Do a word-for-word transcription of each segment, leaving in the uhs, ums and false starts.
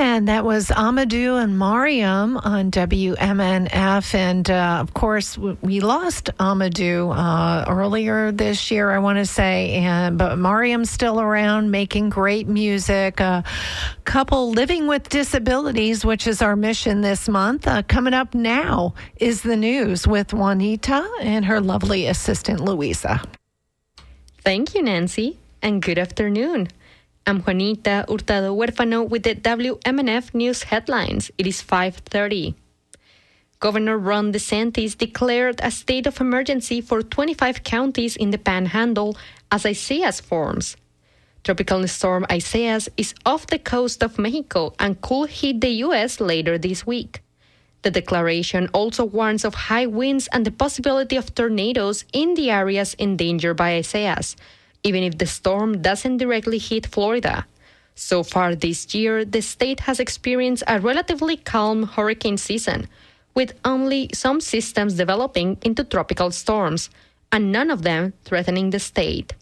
And that was Amadou and Mariam on W M N F. And, uh, of course, we lost Amadou uh, earlier this year, I want to say. And But Mariam's still around making great music. A couple living with disabilities, which is our mission this month. Uh, coming up now is the news with Juanita and her lovely assistant, Luisa. Thank you, Nancy, and good afternoon. I'm Juanita Hurtado Huérfano with the W M N F News headlines. It is five thirty. Governor Ron DeSantis declared a state of emergency for twenty-five counties in the Panhandle as Isaias forms. Tropical storm Isaias is off the coast of Mexico and could hit the U S later this week. The declaration also warns of high winds and the possibility of tornadoes in the areas endangered by Isaias, even if the storm doesn't directly hit Florida. So far this year, the state has experienced a relatively calm hurricane season, with only some systems developing into tropical storms, and none of them threatening the state.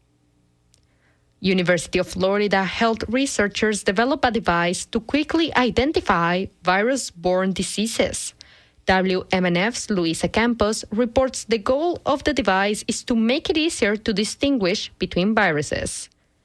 University of Florida health researchers developed a device to quickly identify virus-borne diseases. W M N F's Luisa Campos reports the goal of the device is to make it easier to distinguish between viruses.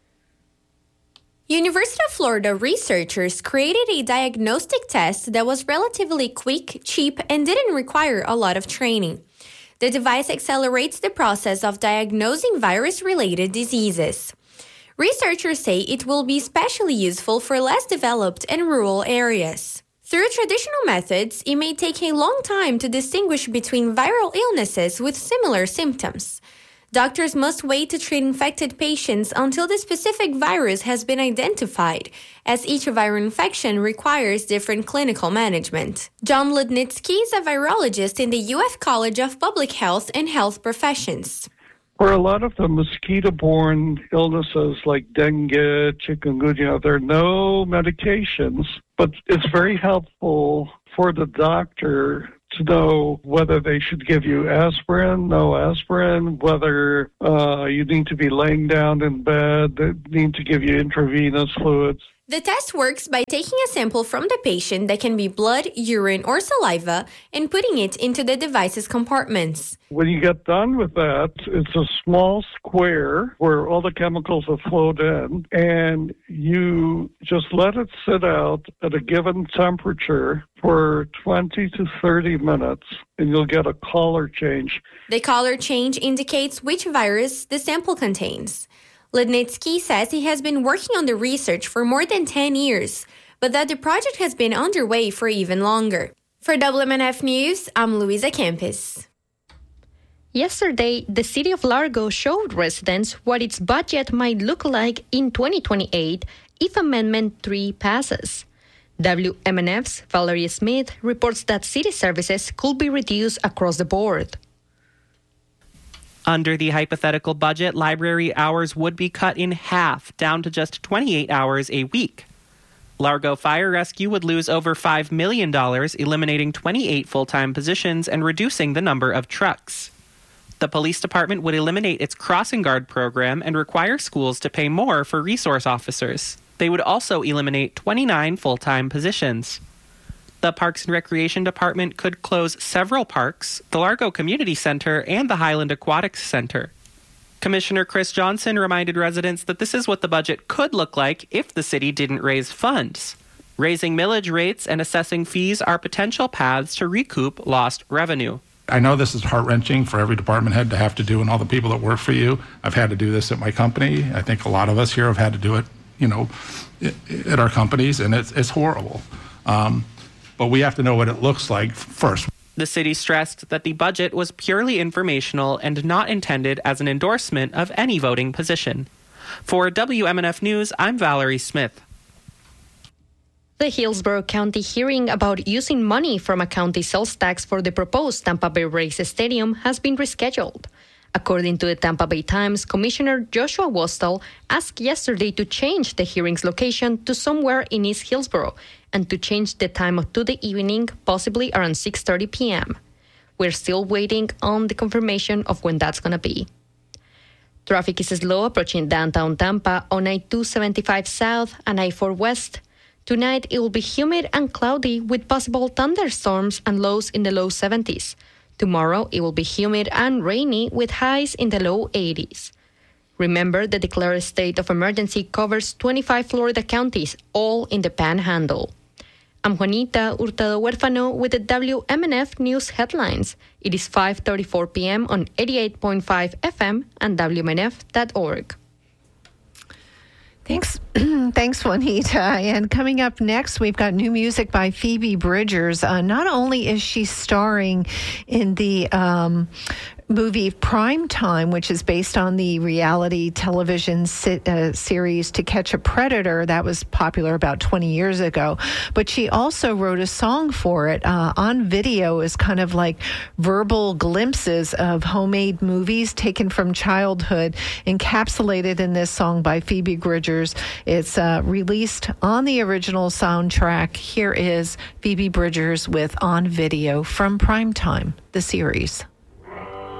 University of Florida researchers created a diagnostic test that was relatively quick, cheap, and didn't require a lot of training. The device accelerates the process of diagnosing virus-related diseases. Researchers say it will be especially useful for less developed and rural areas. Through traditional methods, it may take a long time to distinguish between viral illnesses with similar symptoms. Doctors must wait to treat infected patients until the specific virus has been identified, as each viral infection requires different clinical management. John Ludnitsky is a virologist in the U F College of Public Health and Health Professions. For a lot of the mosquito-borne illnesses like dengue, chikungunya, there are no medications, but it's very helpful for the doctor to know whether they should give you aspirin, no aspirin, whether uh, you need to be laying down in bed, they need to give you intravenous fluids. The test works by taking a sample from the patient that can be blood, urine, or saliva and putting it into the device's compartments. When you get done with that, it's a small square where all the chemicals have flowed in, and you just let it sit out at a given temperature for twenty to thirty minutes, and you'll get a color change. The color change indicates which virus the sample contains. Ludnitsky says he has been working on the research for more than ten years, but that the project has been underway for even longer. For W M N F News, I'm Luisa Campos. Yesterday, the city of Largo showed residents what its budget might look like in twenty twenty-eight if Amendment three passes. W M N F's Valerie Smith reports that city services could be reduced across the board. Under the hypothetical budget, library hours would be cut in half, down to just twenty-eight hours a week. Largo Fire Rescue would lose over five million dollars, eliminating twenty-eight full-time positions and reducing the number of trucks. The police department would eliminate its crossing guard program and require schools to pay more for resource officers. They would also eliminate twenty-nine full-time positions. The Parks and Recreation Department could close several parks, the Largo Community Center, and the Highland Aquatics Center. Commissioner Chris Johnson reminded residents that this is what the budget could look like if the city didn't raise funds. Raising millage rates and assessing fees are potential paths to recoup lost revenue. I know this is heart-wrenching for every department head to have to do, and all the people that work for you. I've had to do this at my company. I think a lot of us here have had to do it, you know, at our companies, and it's, it's horrible. Um, But we have to know what it looks like first. The city stressed that the budget was purely informational and not intended as an endorsement of any voting position. For W M N F News, I'm Valerie Smith. The Hillsborough County hearing about using money from a county sales tax for the proposed Tampa Bay Rays Stadium has been rescheduled. According to the Tampa Bay Times, Commissioner Joshua Wostel asked yesterday to change the hearing's location to somewhere in East Hillsborough and to change the time to the evening, possibly around six thirty p.m. We're still waiting on the confirmation of when that's going to be. Traffic is slow approaching downtown Tampa on I two seventy-five South and I four West. Tonight, it will be humid and cloudy with possible thunderstorms and lows in the low seventies. Tomorrow, it will be humid and rainy with highs in the low eighties. Remember, the declared state of emergency covers twenty-five Florida counties, all in the Panhandle. I'm Juanita Hurtado Huérfano with the W M N F News Headlines. It is five thirty-four p.m. on eighty-eight point five F M and W M N F dot org. Thanks, thanks, Juanita. And coming up next, we've got new music by Phoebe Bridgers. Uh, not only is she starring in the um, movie Prime Time, which is based on the reality television si- uh, series To Catch a Predator that was popular about twenty years ago, but she also wrote a song for it. Uh, on video is kind of like verbal glimpses of homemade movies taken from childhood, encapsulated in this song by Phoebe Bridgers. It's uh, released on the original soundtrack. Here is Phoebe Bridgers with On Video from Prime Time, the series.